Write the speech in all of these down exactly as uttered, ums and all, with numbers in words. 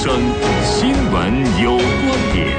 生新闻有观点，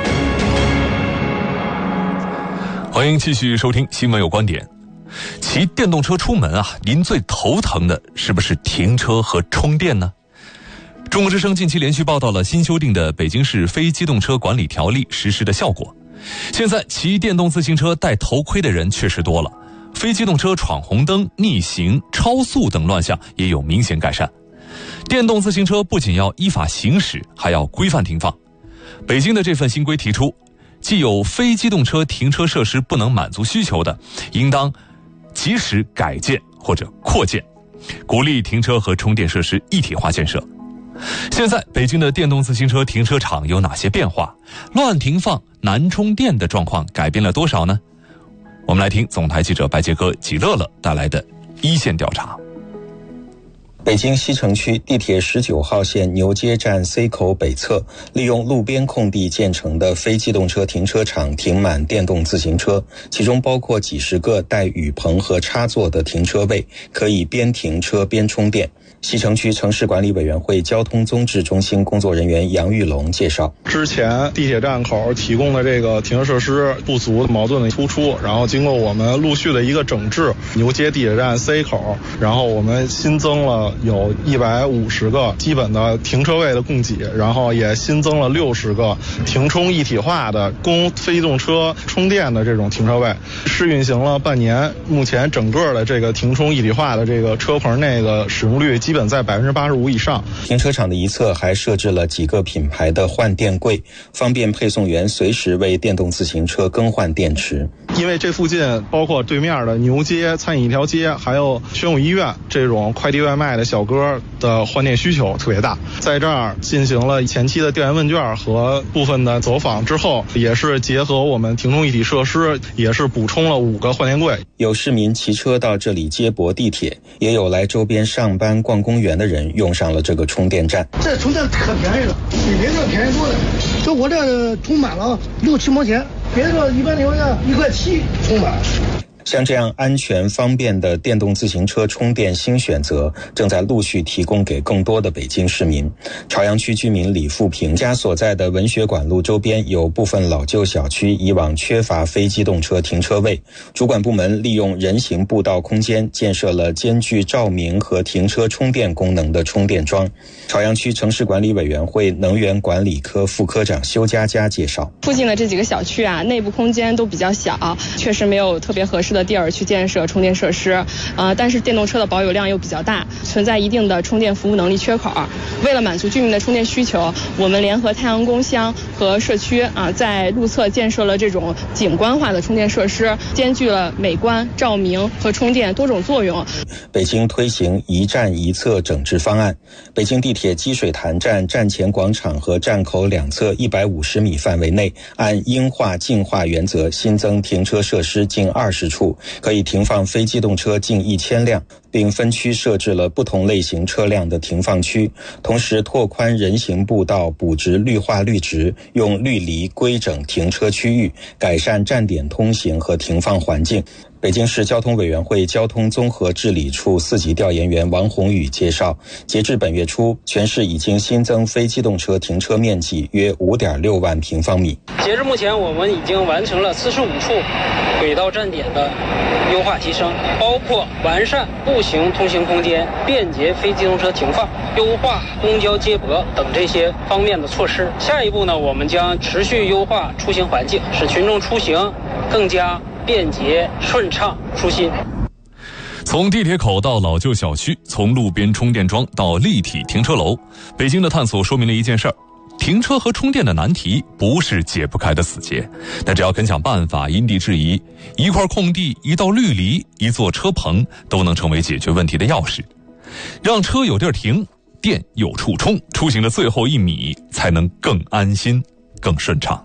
欢迎继续收听新闻有观点。骑电动车出门啊，您最头疼的是不是停车和充电呢？中国之声近期连续报道了新修订的北京市非机动车管理条例实施的效果。现在骑电动自行车戴头盔的人确实多了，非机动车闯红灯、逆行、超速等乱象也有明显改善。电动自行车不仅要依法行驶，还要规范停放。北京的这份新规提出，既有非机动车停车设施不能满足需求的，应当及时改建或者扩建，鼓励停车和充电设施一体化建设。现在北京的电动自行车停车场有哪些变化？乱停放、难充电的状况改变了多少呢？我们来听总台记者白杰哥、纪乐乐带来的一线调查。 北京西城区地铁十九号线牛街站 C 口北侧，利用路边空地建成的非机动车停车场停满电动自行车，其中包括几十个带雨棚和插座的停车位，可以边停车边充电。西城区城市管理委员会交通综治中心工作人员杨玉龙介绍， 之前地铁站口提供的这个停车设施不足，矛盾的突出，然后经过我们陆续的一个整治，牛街地铁站 C 口，然后我们新增了有一百五十个基本的停车位的供给，然后也新增了六十个停充一体化的供非机动车充电的这种停车位，试运行了半年，目前整个的这个停充一体化的这个车棚内的使用率基本在百分之八十五以上。 停车场的一侧还设置了几个品牌的换电柜，方便配送员随时为电动自行车更换电池。 因为这附近包括对面的牛街、餐饮一条街，还有宣武医院这种快递外卖的小哥的换电需求特别大，在这儿进行了前期的调研问卷和部分的走访之后，也是结合我们停充一体设施，也是补充了五个换电柜。 有市民骑车到这里接驳地铁，也有来周边上班逛公园的人用上了这个充电站。 这充电可便宜了，比别的便宜多了。就我这充满了六七毛钱，别的一般油价一块七充满。 像这样安全方便的电动自行车充电新选择正在陆续提供给更多的北京市民。朝阳区居民李富平家所在的文学馆路周边有部分老旧小区以往缺乏非机动车停车位，主管部门利用人行步道空间建设了兼具照明和停车充电功能的充电桩。朝阳区城市管理委员会能源管理科副科长修佳佳介绍， 附近的这几个小区啊，内部空间都比较小，确实没有特别合适的地儿去建设充电设施，呃，但是电动车的保有量又比较大，存在一定的充电服务能力缺口。为了满足居民的充电需求，我们联合太阳宫乡和社区啊，在路侧建设了这种景观化的充电设施，兼具了美观、照明和充电多种作用。 北京推行一站一侧整治方案，北京地铁积水潭站站前广场和站口两侧一百五十米范围内，按应化净化原则新增停车设施近二十处，可以停放非机动车近一千辆，并分区设置了不同类型车辆的停放区，同时拓宽人行步道，补植绿化绿植，用绿篱规整停车区域，改善站点通行和停放环境。北京市交通委员会交通综合治理处四级调研员王宏宇介绍，截至本月初，全市已经新增非机动车停车面积约 五点六万平方米。 截至目前，我们已经完成了四十五处轨道站点的优化提升，包括完善步行通行空间、便捷非机动车停放、优化公交接驳等这些方面的措施。下一步呢，我们将持续优化出行环境，使群众出行更加便捷顺畅舒心。 从地铁口到老旧小区，从路边充电桩到立体停车楼，北京的探索说明了一件事儿：停车和充电的难题不是解不开的死结，但只要肯想办法，因地制宜，一块空地、一道绿篱、一座车棚都能成为解决问题的钥匙。让车有地儿停，电有处充，出行的最后一米才能更安心、更顺畅。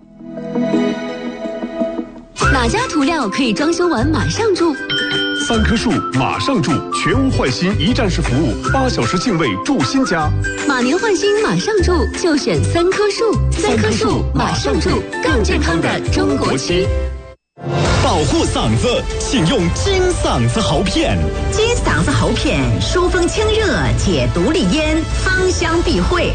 哪家涂料可以装修完马上住？ 三棵树马上住，全屋换新一站式服务，八小时净位住新家。 马年换新马上住，就选三棵树。三棵树马上住，更健康的中国区。 保护嗓子，请用金嗓子喉片。 金嗓子喉片疏风清热，解毒利咽，芳香避秽。